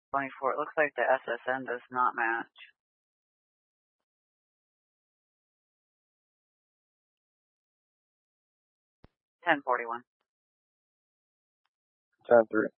24. It looks like the SSN does not match. $10.41. 10-3.